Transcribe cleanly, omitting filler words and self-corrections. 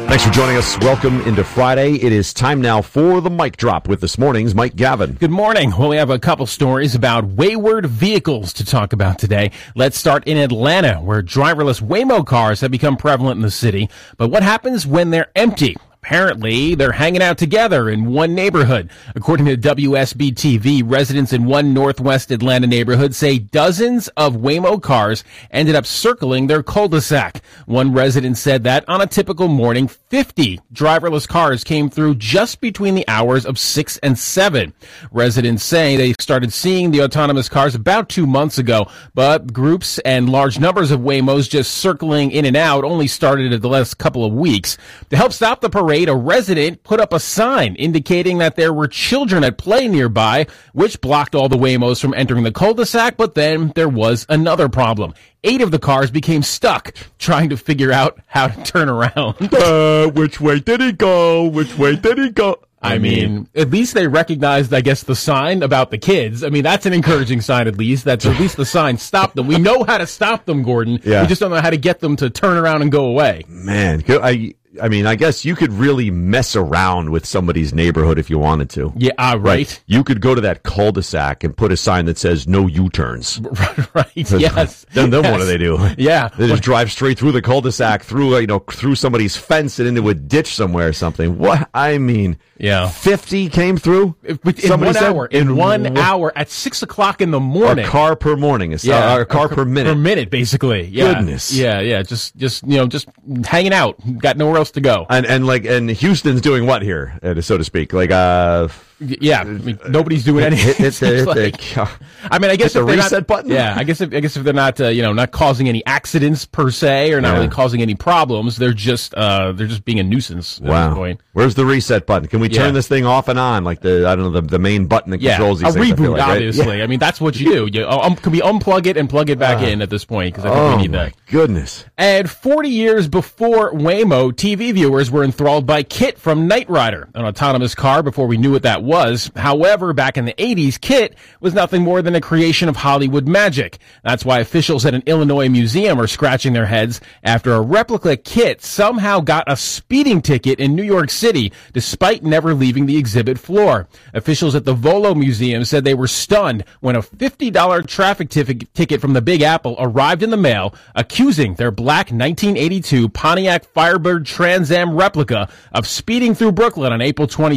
Thanks for joining us. Welcome into Friday. It is time now for the Mic Drop with this morning's Mike Gavin. Good morning. Well, we have a couple stories about wayward vehicles to talk about today. Let's start in Atlanta, where driverless Waymo cars have become prevalent in the city. But what happens when they're empty? Apparently, they're hanging out together in one neighborhood. According to WSB-TV, residents in one northwest Atlanta neighborhood say dozens of Waymo cars ended up circling their cul-de-sac. One resident said that on a typical morning, 50 driverless cars came through just between the hours of 6 and 7. Residents say they started seeing the autonomous cars about 2 months ago, but groups and large numbers of Waymos just circling in and out only started in the last couple of weeks. To help stop the parade, a resident put up a sign indicating that there were children at play nearby, which blocked all the Waymos from entering the cul-de-sac, but then there was another problem. 8 of the cars became stuck trying to figure out how to turn around. Which way did he go? Which way did he go? I mean, at least they recognized, I guess, the sign about the kids. I mean, that's an encouraging sign, at least. That's at least the sign stopped them. We know how to stop them, Gordon. Yeah. We just don't know how to get them to turn around and go away. Man, I mean, I guess you could really mess around with somebody's neighborhood if you wanted to. Yeah, right. You could go to that cul-de-sac and put a sign that says no U-turns. Right, yes. Then yes. What do they do? Yeah. They just drive straight through the cul-de-sac, through somebody's fence and into a ditch somewhere or something. What? I mean, yeah. 50 came through? In 1 hour. In 1 hour at 6 o'clock in the morning. A car per morning. A car per minute. Per minute, basically. Yeah. Goodness. Yeah. Just hanging out. Got nowhere else to go. And Houston's doing what here, so to speak? Yeah, I mean, nobody's doing anything. I mean, I guess the if they're reset not, button. Yeah, I guess if they're not, not causing any accidents per se, or not really causing any problems, they're just being a nuisance. At this point. Where's the reset button? Can we turn this thing off and on, like the main button that controls these things? A reboot, right? obviously. Yeah. I mean, that's what you do. Can we unplug it and plug it back in at this point? Because I think we need that. Goodness. And 40 years before Waymo, TV viewers were enthralled by KITT from Knight Rider, an autonomous car before we knew what that was. However, back in the 80s, KITT was nothing more than a creation of Hollywood magic. That's why officials at an Illinois museum are scratching their heads after a replica KITT somehow got a speeding ticket in New York City, despite never leaving the exhibit floor. Officials at the Volo Museum said they were stunned when a $50 traffic ticket from the Big Apple arrived in the mail, accusing their black 1982 Pontiac Firebird Trans Am replica of speeding through Brooklyn on April 20.